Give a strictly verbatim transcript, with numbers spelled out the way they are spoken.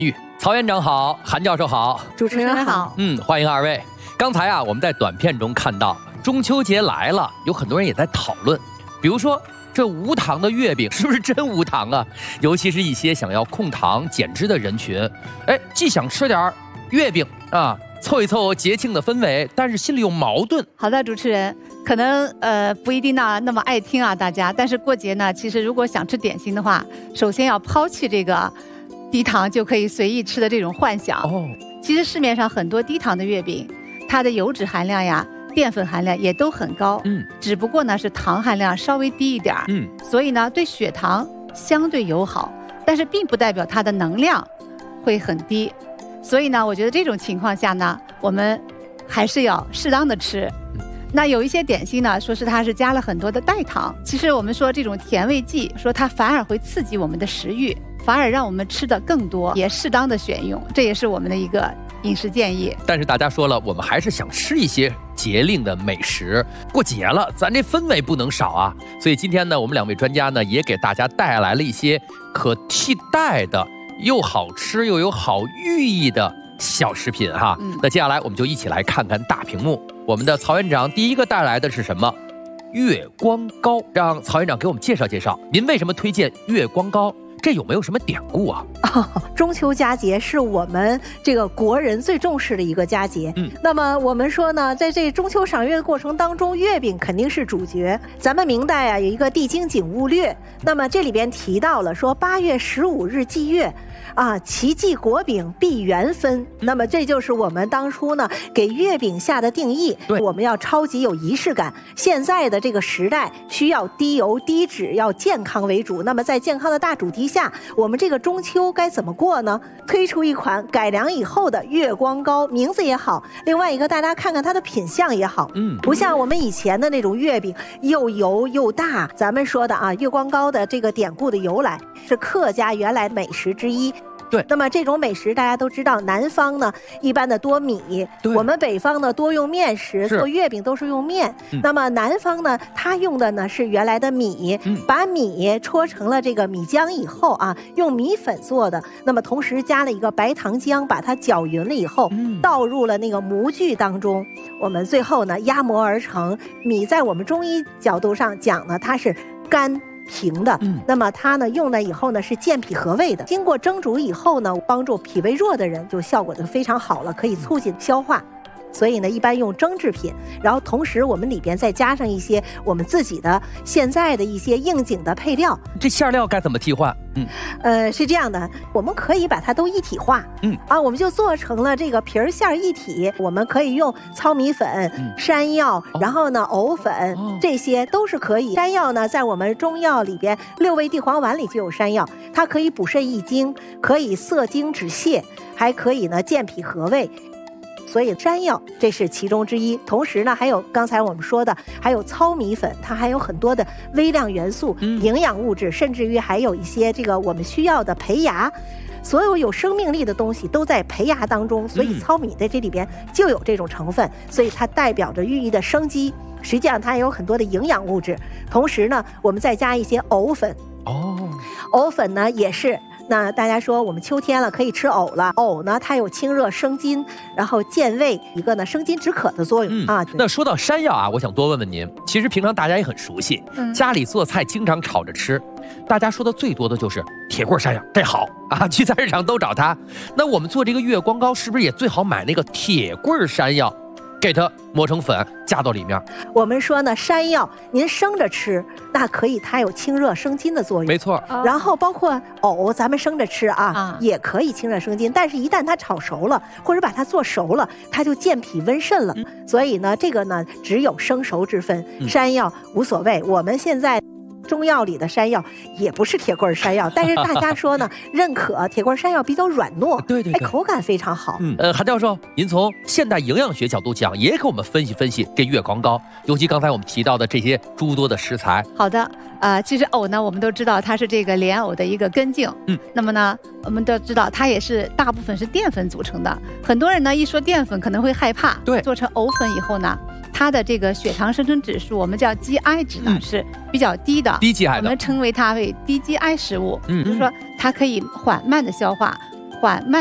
玉，曹院长好，韩教授好， 主持人好。 嗯，欢迎二位。刚才啊，我们在短片中看到中秋节来了，有很多人也在讨论，比如说这无糖的月饼是不是真无糖啊？尤其是一些想要控糖减脂的人群，哎，既想吃点月饼啊，凑一凑节庆的氛围，但是心里有矛盾。 好的，主持人，可能呃不一定呢那么爱听啊，大家。但是过节呢，其实如果想吃点心的话，首先要抛弃这个低糖就可以随意吃的这种幻想。哦，其实市面上很多低糖的月饼，它的油脂含量呀、淀粉含量也都很高，嗯，只不过呢是糖含量稍微低一点，嗯，所以呢对血糖相对友好，但是并不代表它的能量会很低。所以呢，我觉得这种情况下呢，我们还是要适当的吃。那有一些点心呢，说是它是加了很多的代糖，其实我们说这种甜味剂，说它反而会刺激我们的食欲，反而让我们吃的更多，也适当的选用，这也是我们的一个饮食建议。 但是大家说了，我们还是想吃一些节令的美食，过节了，咱这氛围不能少啊。所以今天呢，我们两位专家呢，也给大家带来了一些可替代的又好吃又有好寓意的小食品哈。嗯、那接下来我们就一起来看看大屏幕，我们的曹院长第一个带来的是什么？月光糕，让曹院长给我们介绍介绍，您为什么推荐月光糕？这有没有什么典故啊？ 哦，中秋佳节是我们这个国人最重视的一个佳节。嗯，那么我们说呢，在这中秋赏月的过程当中，月饼肯定是主角。咱们明代啊有一个《地经景物略》，那么这里边提到了说八月十五日祭月。啊，其祭果饼必圆分。那么这就是我们当初呢给月饼下的定义。对，我们要超级有仪式感。现在的这个时代需要低油低脂，要健康为主。那么在健康的大主题下，我们这个中秋该怎么过呢？推出一款改良以后的月光糕，名字也好，另外一个大家看看它的品相也好，嗯，不像我们以前的那种月饼又油又大。咱们说的啊，月光糕的这个典故的由来是客家原来美食之一。对，那么这种美食大家都知道，南方呢一般的多米，我们北方呢多用面食，做月饼都是用面。嗯、那么南方呢，它用的呢是原来的米，嗯、把米搓成了这个米浆以后啊，用米粉做的。那么同时加了一个白糖浆，把它搅匀了以后，嗯、倒入了那个模具当中。我们最后呢压模而成。米在我们中医角度上讲呢，它是干平的，嗯，那么它呢用了以后呢是健脾和胃的，经过蒸煮以后呢，帮助脾胃弱的人就效果就非常好了，可以促进消化。所以呢，一般用蒸制品，然后同时我们里边再加上一些我们自己的现在的一些应景的配料。 这馅料该怎么替换？ 嗯，呃，是这样的，我们可以把它都一体化。嗯，啊，我们就做成了这个皮儿馅一体。我们可以用糙米粉、嗯、山药，哦、然后呢藕粉，哦、这些都是可以。山药呢，在我们中药里边，六味地黄丸里就有山药，它可以补肾益精，可以涩精止泻，还可以呢健脾和胃。所以山药这是其中之一，同时呢还有刚才我们说的还有糙米粉，它还有很多的微量元素、嗯、营养物质，甚至于还有一些这个我们需要的胚芽，所有有生命力的东西都在胚芽当中，所以糙米在这里边就有这种成分，所以它代表着寓意的生机，实际上它也有很多的营养物质。同时呢我们再加一些藕粉，哦，藕粉呢也是，那大家说我们秋天了可以吃藕了，藕呢它有清热生津，然后健胃，一个呢生津止渴的作用、嗯、啊。 那说到山药啊，我想多问问您，其实平常大家也很熟悉，嗯、家里做菜经常炒着吃，大家说的最多的就是铁棍山药，这好啊，去菜市场都找它。那我们做这个月光糕是不是也最好买那个铁棍山药，给它磨成粉加到里面？ 我们说呢，山药您生着吃那可以，它有清热生津的作用， 没错。 然后包括藕咱们生着吃啊、嗯、也可以清热生津，但是一旦它炒熟了或者把它做熟了，它就健脾温肾了、嗯、所以呢这个呢只有生熟之分、嗯、山药无所谓。我们现在中药里的山药也不是铁棍山药，但是大家说呢认可铁棍山药比较软糯，对对对，哎，口感非常好。 嗯，呃，韩教授，您从现代营养学角度讲，也给我们分析分析这月光糕，尤其刚才我们提到的这些诸多的食材。 好的，呃，其实藕呢，我们都知道它是这个莲藕的一个根茎，嗯，那么呢，我们都知道它也是大部分是淀粉组成的。很多人呢一说淀粉可能会害怕，对，做成藕粉以后呢，它的这个血糖生成指数，我们叫 G I 值呢、嗯、是比较低的， 低 G I 的， 我们称为它为低 G I 食物，嗯，就是说它可以缓慢的消化， 缓慢